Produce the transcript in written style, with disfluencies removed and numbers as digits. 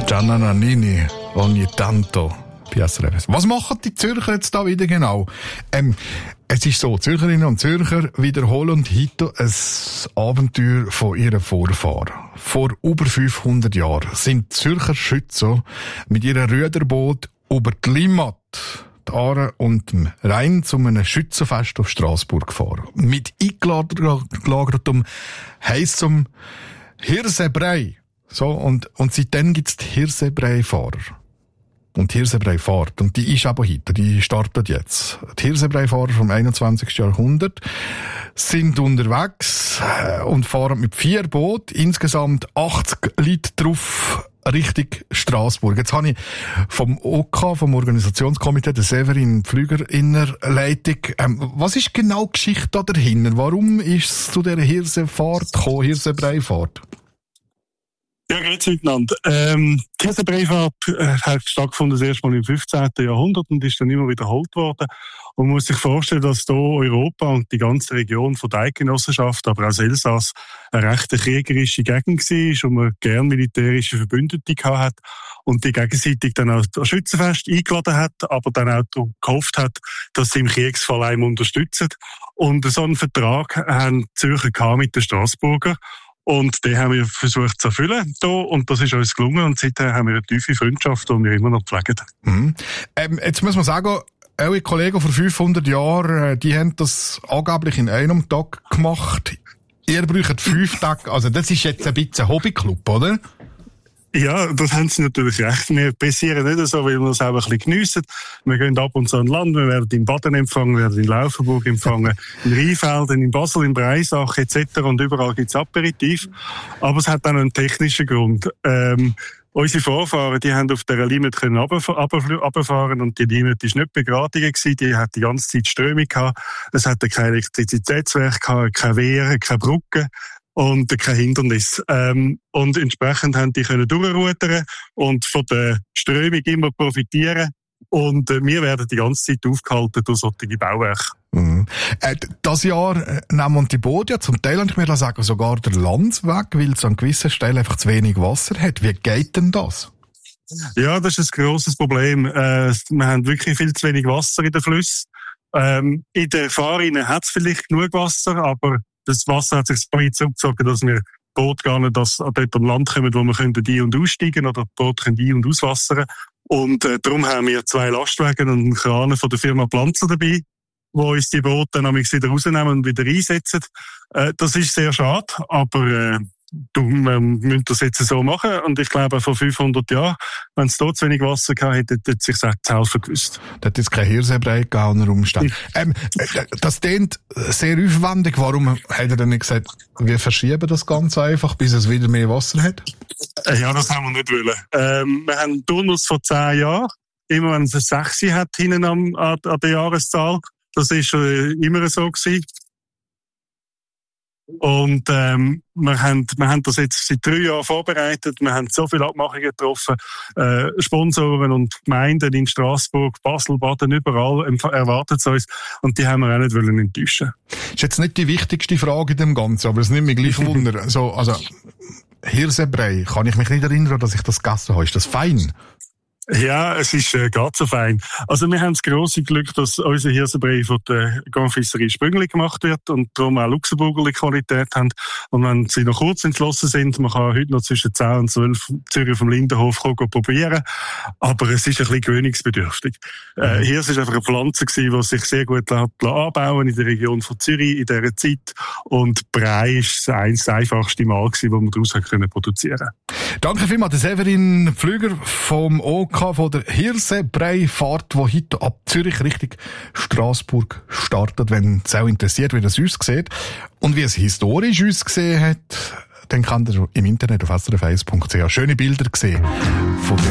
Gianna Nannini, ogni tanto. Was machen die Zürcher jetzt da wieder genau? Es ist so, Zürcherinnen und Zürcher wiederholen heute ein Abenteuer von ihren Vorfahren. Vor über 500 Jahren sind Zürcher Schützer mit ihrem Ruderboot über die Limmat, die Aare und dem Rhein zu einem Schützenfest auf Straßburg gefahren. Mit eingelagertem, heissem Hirsebrei. So, und seitdem gibt's die Hirsebrei-Fahrer. Und die Hirsebrei-Fahrt. Und die ist aber heute, die startet jetzt. Die Hirsebrei-Fahrer vom 21. Jahrhundert sind unterwegs und fahren mit 4 Booten, insgesamt 80 Leute drauf, Richtung Straßburg. Jetzt habe ich vom OK, vom Organisationskomitee, der Severin Pflüger in der Leitung. Was ist genau die Geschichte da dahinter? Warum ist es zu dieser Hirsefahrt gekommen, Hirsebrei-Fahrt? Ja, grüezi miteinander. Die Hirsebrei-Fahrt hat stattgefunden das erste Mal im 15. Jahrhundert und ist dann immer wiederholt worden. Und man muss sich vorstellen, dass hier Europa und die ganze Region von der Eidgenossenschaft, aber auch das Elsass, eine recht kriegerische Gegend war und man gerne militärische Verbündete hat und die gegenseitig dann auch das Schützenfest eingeladen hat, aber dann auch gehofft hat, dass sie im Kriegsfall einem unterstützen. Und so einen Vertrag haben die Zürcher mit den Straßburger. Und den haben wir versucht zu erfüllen hier, und das ist uns gelungen. Und seither haben wir eine tiefe Freundschaft, die wir immer noch pflegen. Mhm. Jetzt muss man sagen, eure Kollegen vor 500 Jahren, die haben das angeblich in einem Tag gemacht. Ihr braucht 5 Tage. Also das ist jetzt ein bisschen ein Hobbyclub, oder? Ja, das haben sie natürlich recht. Wir passieren nicht so, weil wir es auch ein bisschen geniessen. Wir gehen ab und zu an Land, wir werden in Baden empfangen, wir werden in Laufenburg empfangen, in Rheinfelden, in Basel, in Breisach etc. Und überall gibt's Aperitif. Aber es hat auch einen technischen Grund. Unsere Vorfahren, die haben auf dieser Limit runterfahren und die Limit war nicht begradigt gewesen, die hat die ganze Zeit Strömung gehabt. Es hatte kein Elektrizitätswerk gehabt, keine Wehren, keine Brücke. Und kein Hindernis. Und entsprechend haben die können durchrudern und von der Strömung immer profitieren. Und wir werden die ganze Zeit aufgehalten durch solche Bauwerke. Mhm. Das Jahr nehmen die Boote ja zum Teil, und ich mir sagen, sogar der Land weg, weil es an gewissen Stellen einfach zu wenig Wasser hat. Wie geht denn das? Ja, das ist ein grosses Problem. Wir haben wirklich viel zu wenig Wasser in den Flüssen. In den Fahrrinnen hat es vielleicht genug Wasser, aber das Wasser hat sich so weit zurückgezogen, dass wir Boote gar nicht dort am Land kommen, wo wir ein- und aussteigen oder die Boote können ein- und auswassern. Und darum haben wir 2 Lastwagen und einen Kran von der Firma Planzer dabei, wo uns die Boote dann wieder rausnehmen und wieder einsetzen. Das ist sehr schade, aber wir müssen das jetzt so machen. Und ich glaube, vor 500 Jahren, wenn es dort zu wenig Wasser gehabt hätte, hätte es sich zu helfen gewusst. Das ist kein Hirsebrei unter Umständen. Das klingt sehr aufwendig. Warum hat er denn nicht gesagt, wir verschieben das Ganze einfach, bis es wieder mehr Wasser hat? Ja, das haben wir nicht wollen. Wir haben einen Turnus von 10 Jahren. Immer wenn es eine 6 hat, hinten an der Jahreszahl. Das ist immer so gewesen. Und wir haben das jetzt seit 3 Jahren vorbereitet. Wir haben so viele Abmachungen getroffen. Sponsoren und Gemeinden in Straßburg, Basel, Baden, überall erwartet es uns. Und die haben wir auch nicht wollen enttäuschen. Das ist jetzt nicht die wichtigste Frage in dem Ganzen, aber es nimmt mich gleich Wunder. Also Hirsebrei, kann ich mich nicht erinnern, dass ich das gegessen habe. Ist das fein? Ja, es ist gar so fein. Also wir haben das grosse Glück, dass unser Hirsebrei von der Confiserie Spüngli gemacht wird und darum auch Luxemburgerliche Qualität haben. Und wenn sie noch kurz entschlossen sind, man kann heute noch zwischen 10 und 12 Zürich vom Lindenhof probieren, aber es ist ein bisschen gewöhnungsbedürftig. Hirse ist einfach eine Pflanze gewesen, die sich sehr gut anbauen in der Region von Zürich in dieser Zeit, und Brei ist das einfachste Mal gewesen, das man daraus produzieren konnte. Danke vielmals, der Severin Pflüger vom OK, von der Hirsebrei-Fahrt, die heute ab Zürich Richtung Straßburg startet. Wenn es auch interessiert, wie das aussieht und wie es historisch ausgesehen hat, dann kann ihr im Internet auf srf1.ch schöne Bilder sehen von